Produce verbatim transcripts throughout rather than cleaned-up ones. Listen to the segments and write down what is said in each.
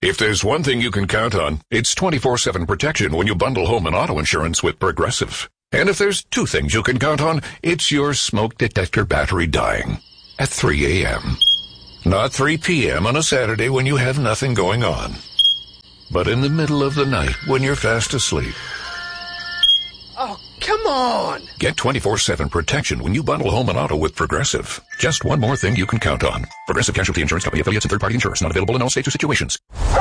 If there's one thing you can count on, it's twenty-four seven protection when you bundle home and auto insurance with Progressive. And if there's two things you can count on, it's your smoke detector battery dying at three a.m. Not three p.m. on a Saturday when you have nothing going on, but in the middle of the night when you're fast asleep. Oh, come on! Get twenty-four seven protection when you bundle home and auto with Progressive. Just one more thing you can count on. Progressive Casualty Insurance Company, affiliates, and third-party insurers. Not available in all states or situations.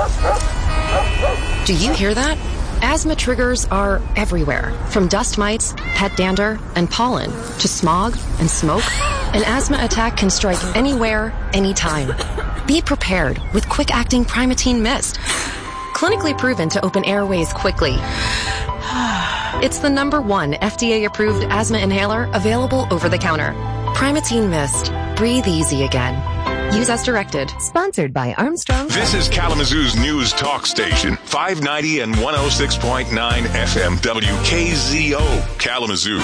Do you hear that? Asthma triggers are everywhere. From dust mites, pet dander, and pollen, to smog and smoke. An asthma attack can strike anywhere, anytime. Be prepared with quick-acting Primatene Mist. Clinically proven to open airways quickly. It's the number one F D A-approved asthma inhaler available over the counter. Primatene Mist. Breathe easy again. Use as directed. Sponsored by Armstrong. This is Kalamazoo's news talk station, five ninety and one oh six point nine F M W K Z O, Kalamazoo.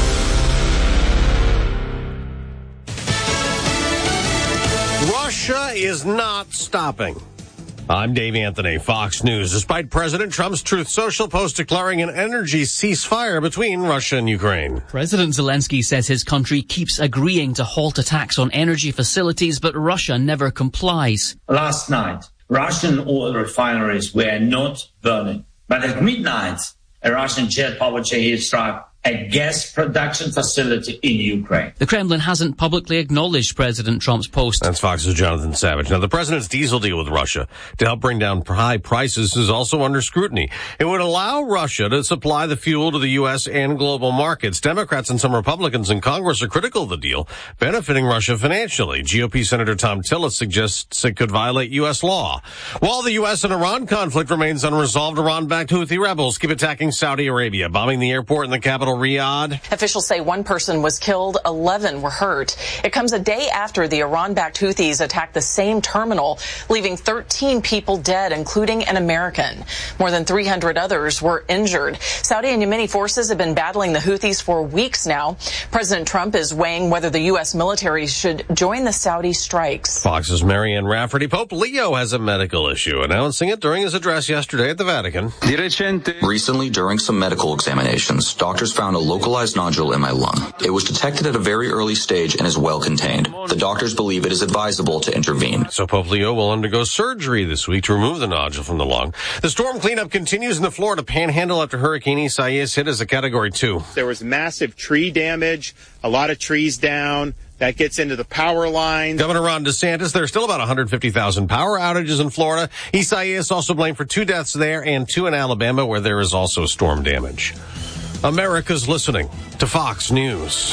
Russia is not stopping. I'm Dave Anthony, Fox News. Despite President Trump's Truth Social post declaring an energy ceasefire between Russia and Ukraine. President Zelensky says his country keeps agreeing to halt attacks on energy facilities, but Russia never complies. Last night, Russian oil refineries were not burning. But at midnight, a Russian jet powered Shahed struck a gas production facility in Ukraine. The Kremlin hasn't publicly acknowledged President Trump's post. That's Fox's Jonathan Savage. Now, the president's diesel deal with Russia to help bring down high prices is also under scrutiny. It would allow Russia to supply the fuel to the U S and global markets. Democrats and some Republicans in Congress are critical of the deal, benefiting Russia financially. G O P Senator Tom Tillis suggests it could violate U S law. While the U S and Iran conflict remains unresolved, Iran-backed Houthi rebels keep attacking Saudi Arabia, bombing the airport in the capital, Riyadh. Officials say one person was killed, eleven were hurt. It comes a day after the Iran-backed Houthis attacked the same terminal, leaving thirteen people dead, including an American. More than three hundred others were injured. Saudi and Yemeni forces have been battling the Houthis for weeks now. President Trump is weighing whether the U S military should join the Saudi strikes. Fox's Marianne Rafferty. Pope Leo has a medical issue, announcing it during his address yesterday at the Vatican. Recently, during some medical examinations, doctors found a localized nodule in my lung. It was detected at a very early stage and is well contained. The doctors believe it is advisable to intervene. So Pope Leo will undergo surgery this week to remove the nodule from the lung. The storm cleanup continues in the Florida Panhandle after Hurricane Isaias hit as a Category two. There was massive tree damage, a lot of trees down. That gets into the power lines. Governor Ron DeSantis, there are still about one hundred fifty thousand power outages in Florida. Isaias also blamed for two deaths there and two in Alabama, where there is also storm damage. America's listening to Fox News.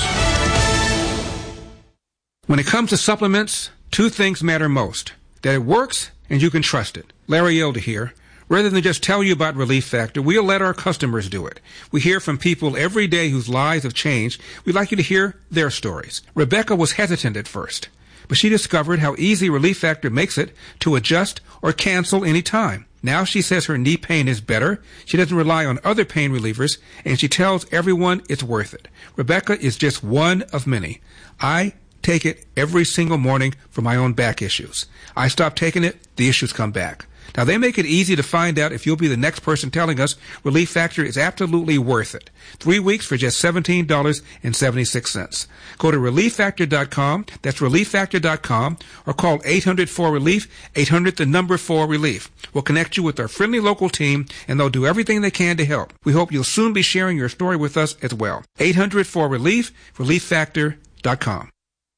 When it comes to supplements, two things matter most. That it works and you can trust it. Larry Elder here. Rather than just tell you about Relief Factor, we'll let our customers do it. We hear from people every day whose lives have changed. We'd like you to hear their stories. Rebecca was hesitant at first, but she discovered how easy Relief Factor makes it to adjust or cancel any time. Now she says her knee pain is better, she doesn't rely on other pain relievers, and she tells everyone it's worth it. Rebecca is just one of many. I take it every single morning for my own back issues. I stop taking it, the issues come back. Now, they make it easy to find out if you'll be the next person telling us Relief Factor is absolutely worth it. Three weeks for just seventeen dollars and seventy-six cents. Go to relief factor dot com, that's relief factor dot com, or call eight hundred four relief, eight hundred the number four relief. We'll connect you with our friendly local team, and they'll do everything they can to help. We hope you'll soon be sharing your story with us as well. eight hundred four relief, relief factor dot com.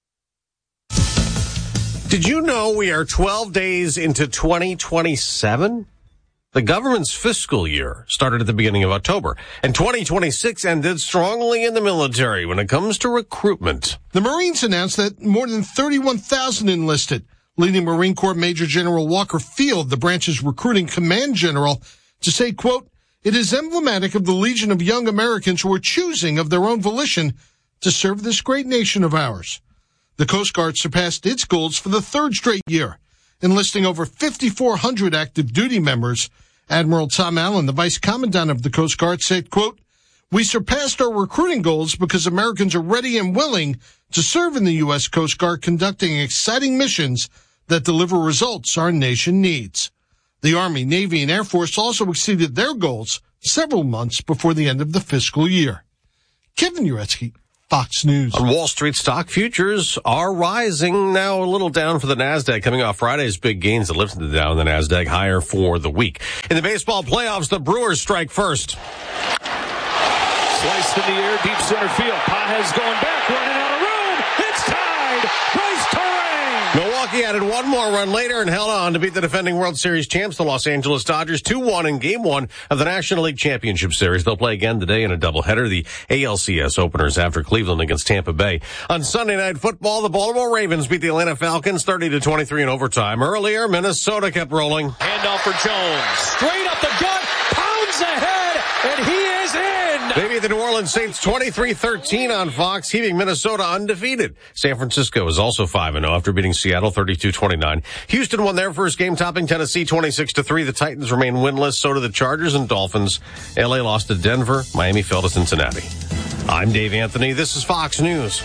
Did you know we are twelve days into twenty twenty-seven? The government's fiscal year started at the beginning of October, and twenty twenty-six ended strongly in the military when it comes to recruitment. The Marines announced that more than thirty-one thousand enlisted, leading Marine Corps Major General Walker Field, the branch's recruiting command general, to say, quote, "It is emblematic of the legion of young Americans who are choosing of their own volition to serve this great nation of ours." The Coast Guard surpassed its goals for the third straight year, enlisting over fifty-four hundred active duty members. Admiral Tom Allen, the Vice Commandant of the Coast Guard, said, quote, "We surpassed our recruiting goals because Americans are ready and willing to serve in the U S Coast Guard, conducting exciting missions that deliver results our nation needs." The Army, Navy, and Air Force also exceeded their goals several months before the end of the fiscal year. Kevin Uretsky, Fox News. On Wall Street, stock futures are rising, now a little down for the NASDAQ, coming off Friday's big gains that lifted the Dow and the NASDAQ higher for the week. In the baseball playoffs, the Brewers strike first. Sliced in the air, deep center field. Pages going back, running out of room. It's tied. Bryce Terang. Milwaukee added one more run later and held on to beat the defending World Series champs, the Los Angeles Dodgers, two one in Game one of the National League Championship Series. They'll play again today in a doubleheader. The A L C S openers after Cleveland against Tampa Bay. On Sunday Night Football, the Baltimore Ravens beat the Atlanta Falcons thirty to twenty-three in overtime. Earlier, Minnesota kept rolling. Handoff for Jones. Straight up the gut. Pounds ahead. And he is in. They beat the New Orleans Saints twenty-three thirteen on Fox, keeping Minnesota undefeated. San Francisco is also five and oh after beating Seattle thirty-two twenty-nine. Houston won their first game, topping Tennessee twenty-six to three. The Titans remain winless. So do the Chargers and Dolphins. L A lost to Denver. Miami fell to Cincinnati. I'm Dave Anthony. This is Fox News.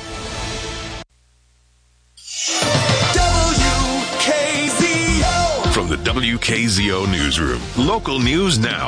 W K Z O. From the W K Z O newsroom, local news now.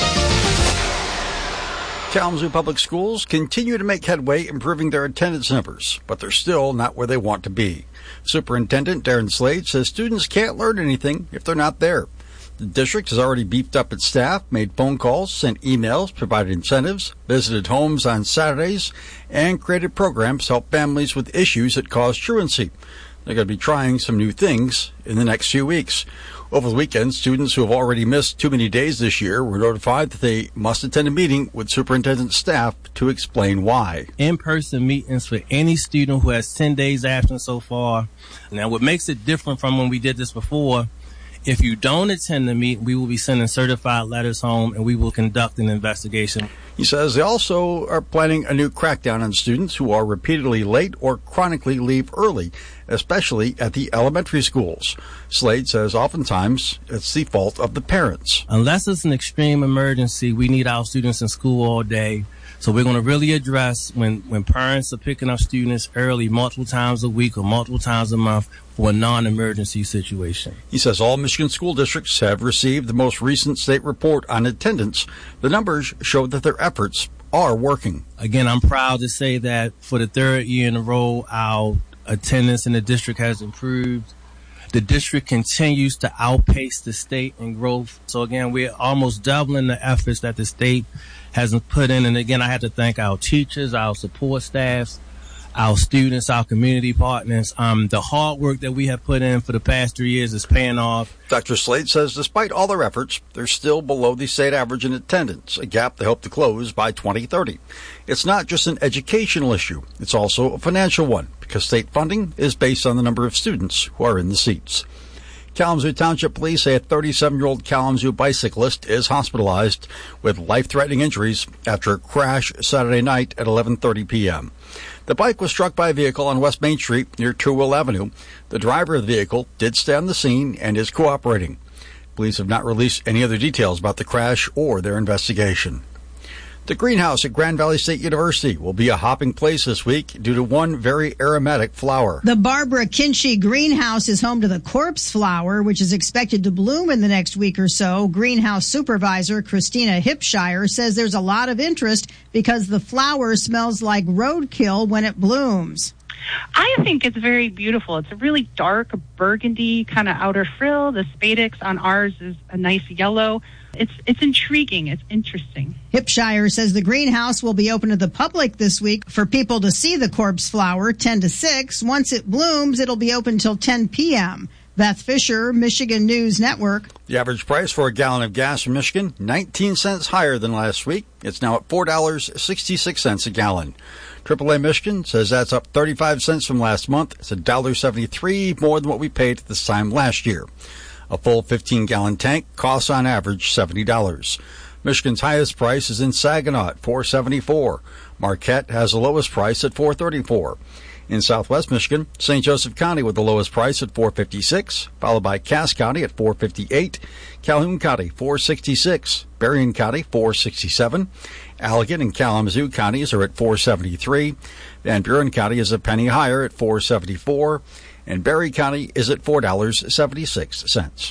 Kalamazoo Public Schools continue to make headway improving their attendance numbers, but they're still not where they want to be. Superintendent Darren Slade says students can't learn anything if they're not there. The district has already beefed up its staff, made phone calls, sent emails, provided incentives, visited homes on Saturdays, and created programs to help families with issues that cause truancy. They're going to be trying some new things in the next few weeks. Over the weekend, students who have already missed too many days this year were notified that they must attend a meeting with superintendent staff to explain why. In-person meetings for any student who has ten days absence so far. Now, what makes it different from when we did this before, if you don't attend the meeting, we will be sending certified letters home and we will conduct an investigation. He says they also are planning a new crackdown on students who are repeatedly late or chronically leave early, especially at the elementary schools. Slade says oftentimes it's the fault of the parents. Unless it's an extreme emergency, we need our students in school all day. So we're going to really address when, when parents are picking up students early multiple times a week or multiple times a month for a non-emergency situation. He says all Michigan school districts have received the most recent state report on attendance. The numbers show that their efforts are working. Again, I'm proud to say that for the third year in a row, our attendance in the district has improved. The district continues to outpace the state in growth. So again, we're almost doubling the efforts that the state hasn't put in. And again, I have to thank our teachers, our support staffs, our students, our community partners. Um, the hard work that we have put in for the past three years is paying off. Doctor Slade says despite all their efforts, they're still below the state average in attendance, a gap they hope to close by twenty thirty. It's not just an educational issue. It's also a financial one because state funding is based on the number of students who are in the seats. Kalamazoo Township Police say a thirty-seven-year-old Kalamazoo bicyclist is hospitalized with life-threatening injuries after a crash Saturday night at eleven thirty p.m. The bike was struck by a vehicle on West Main Street near Truwell Avenue. The driver of the vehicle did stay on the scene and is cooperating. Police have not released any other details about the crash or their investigation. The greenhouse at Grand Valley State University will be a hopping place this week due to one very aromatic flower. The Barbara Kinchy greenhouse is home to the corpse flower, which is expected to bloom in the next week or so. Greenhouse supervisor Christina Hipshire says there's a lot of interest because the flower smells like roadkill when it blooms. I think it's very beautiful. It's a really dark burgundy kind of outer frill. The spadix on ours is a nice yellow. It's it's intriguing. It's interesting. Hipshire says the greenhouse will be open to the public this week for people to see the corpse flower ten to six. Once it blooms, it'll be open till ten p.m. Beth Fisher, Michigan News Network. The average price for a gallon of gas in Michigan, nineteen cents higher than last week. It's now at four dollars and sixty-six cents a gallon. triple A Michigan says that's up thirty-five cents from last month. It's one dollar and seventy-three cents more than what we paid at this time last year. A full fifteen-gallon tank costs on average seventy dollars. Michigan's highest price is in Saginaw at four dollars and seventy-four cents. Marquette has the lowest price at four dollars and thirty-four cents. In southwest Michigan, Saint Joseph County with the lowest price at four dollars and fifty-six cents, followed by Cass County at four dollars and fifty-eight cents, Calhoun County four dollars and sixty-six cents, Berrien County four dollars and sixty-seven cents, Allegan and Kalamazoo counties are at four dollars and seventy-three cents, Van Buren County is a penny higher at four dollars and seventy-four cents, and Berry County is at four dollars and seventy-six cents.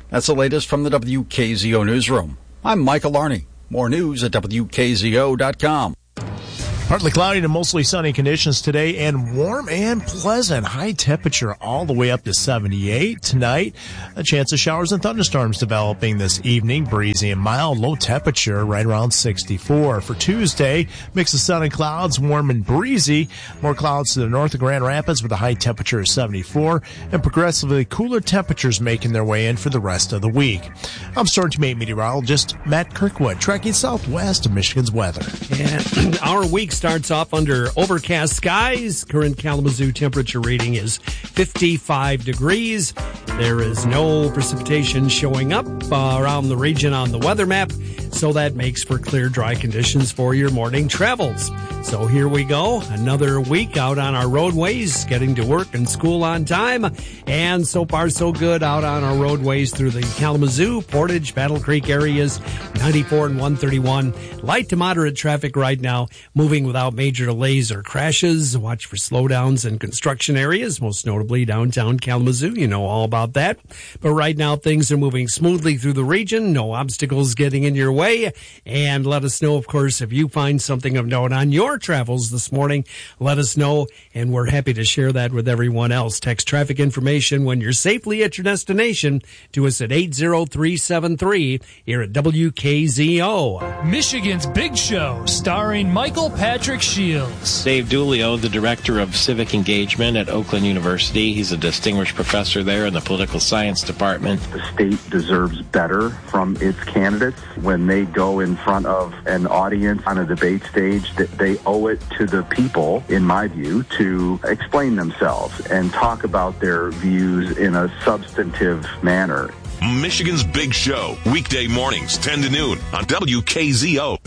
That's the latest from the W K Z O newsroom. I'm Michael Arney. More news at W K Z O dot com. Partly cloudy to mostly sunny conditions today and warm and pleasant. High temperature all the way up to seventy-eight. Tonight, a chance of showers and thunderstorms developing this evening. Breezy and mild. Low temperature right around sixty-four. For Tuesday, mix of sun and clouds, warm and breezy. More clouds to the north of Grand Rapids with a high temperature of seventy-four. And progressively cooler temperatures making their way in for the rest of the week. I'm Storm Team eight meteorologist Matt Kirkwood, tracking southwest of Michigan's weather. And our week starts off under overcast skies. Current Kalamazoo temperature reading is fifty-five degrees. There is no precipitation showing up uh, around the region on the weather map, so that makes for clear, dry conditions for your morning travels. So here we go. Another week out on our roadways, getting to work and school on time. And so far, so good out on our roadways through the Kalamazoo, Portage, Battle Creek areas, ninety-four and one thirty-one. Light to moderate traffic right now, moving without major delays or crashes. Watch for slowdowns in construction areas, most notably downtown Kalamazoo. You know all about that. But right now, things are moving smoothly through the region. No obstacles getting in your way. And let us know, of course, if you find something of note on your travels this morning. Let us know, and we're happy to share that with everyone else. Text traffic information when you're safely at your destination to us at eight zero three seven three here at W K Z O. Michigan's Big Show, starring Michael Patrick Shields. Dave Dulio, the Director of Civic Engagement at Oakland University. He's a distinguished professor there in the Political Science Department. The state deserves better from its candidates when they go in front of an audience on a debate stage. That they owe it to the people, in my view, to explain themselves and talk about their views in a substantive manner. Michigan's Big Show, weekday mornings, ten to noon on W K Z O.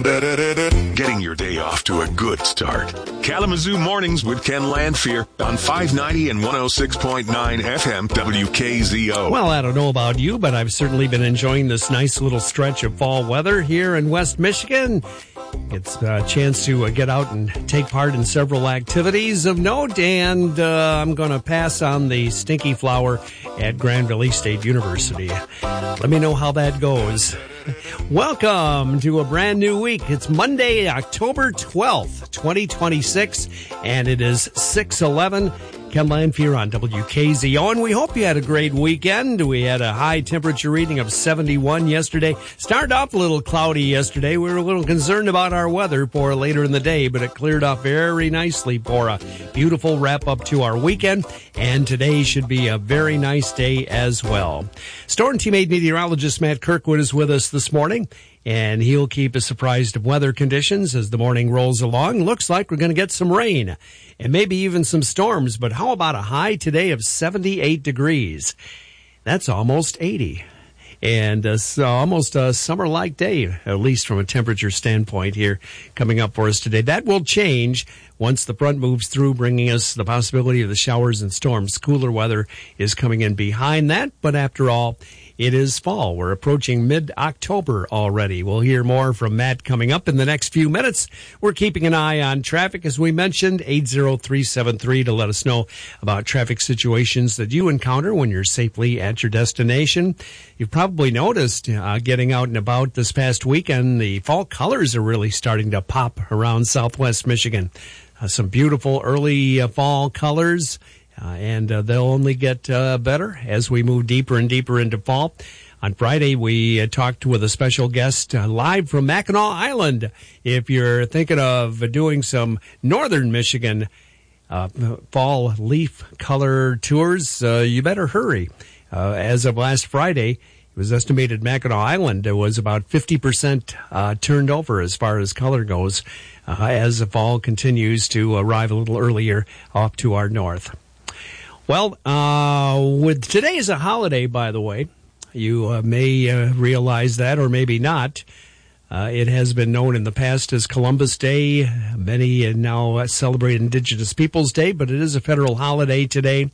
Getting your day off to a good start. Kalamazoo Mornings with Ken Landfear on five ninety and one oh six point nine F M W K Z O. Well, I don't know about you, but I've certainly been enjoying this nice little stretch of fall weather here in West Michigan. It's a chance to uh, get out and take part in several activities of note, and uh, I'm going to pass on the stinky flower at Grand Valley State University. Let me know how that goes. Welcome to a brand new week. It's Monday, October twelfth, twenty twenty-six, and it is six eleven. Ken Landfear on W K Z O, and we hope you had a great weekend. We had a high temperature reading of seventy-one yesterday. Started off a little cloudy yesterday. We were a little concerned about our weather for later in the day, but it cleared up very nicely for a beautiful wrap up to our weekend, and today should be a very nice day as well. Storm Team eight meteorologist Matt Kirkwood is with us this morning, and he'll keep us apprised of weather conditions as the morning rolls along. Looks like we're going to get some rain and maybe even some storms, but how about a high today of seventy-eight degrees? That's almost eighty. And uh, so almost a summer-like day, at least from a temperature standpoint here, coming up for us today. That will change once the front moves through, bringing us the possibility of the showers and storms. Cooler weather is coming in behind that, but after all, it is fall. We're approaching mid-October already. We'll hear more from Matt coming up in the next few minutes. We're keeping an eye on traffic, as we mentioned, eight zero three seven three to let us know about traffic situations that you encounter when you're safely at your destination. You've probably noticed uh, getting out and about this past weekend, the fall colors are really starting to pop around southwest Michigan. Uh, some beautiful early uh, fall colors. Uh, and uh, they'll only get uh, better as we move deeper and deeper into fall. On Friday, we uh, talked with a special guest uh, live from Mackinac Island. If you're thinking of doing some northern Michigan uh, fall leaf color tours, uh, you better hurry. Uh, as of last Friday, it was estimated Mackinac Island was about fifty percent uh, turned over as far as color goes uh, as the fall continues to arrive a little earlier off to our north. Well, uh, with today is a holiday, by the way. You uh, may uh, realize that, or maybe not. Uh, it has been known in the past as Columbus Day. Many now celebrate Indigenous Peoples Day, but it is a federal holiday today.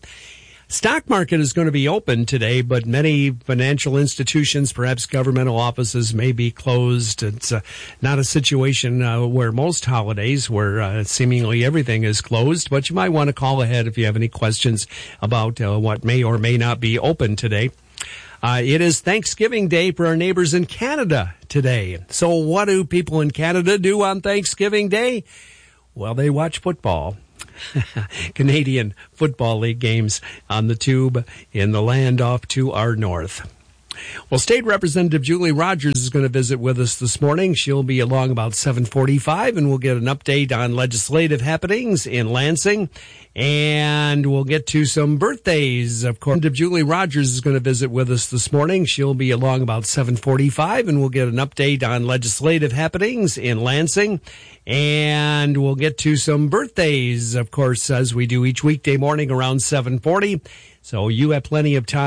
Stock market is going to be open today, but many financial institutions, perhaps governmental offices, may be closed. It's uh, not a situation uh, where most holidays, where uh, seemingly everything is closed, but you might want to call ahead if you have any questions about uh, what may or may not be open today. Uh, it is Thanksgiving Day for our neighbors in Canada today. So what do people in Canada do on Thanksgiving Day? Well, they watch football. Canadian Football League games on the tube in the land off to our north. Well, State Representative Julie Rogers is going to visit with us this morning. She'll be along about seven forty-five, and we'll get an update on legislative happenings in Lansing. And we'll get to some birthdays. Of course, Julie Rogers is going to visit with us this morning. She'll be along about seven forty-five, and we'll get an update on legislative happenings in Lansing. And we'll get to some birthdays, of course, as we do each weekday morning around seven forty. So you have plenty of time.